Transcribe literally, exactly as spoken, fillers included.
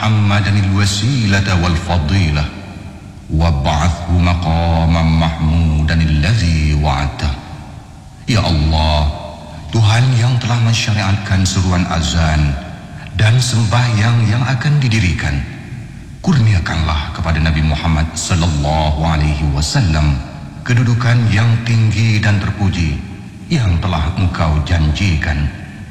Muhammadan al-wasilata wal fadilah wab'athhu maqaman mahmudan alladhi wa'adta. Ya Allah, Tuhan yang telah mensyariatkan seruan azan dan sembahyang yang akan didirikan, kurniakanlah kepada Nabi Muhammad sallallahu alaihi wasallam kedudukan yang tinggi dan terpuji yang telah Engkau janjikan.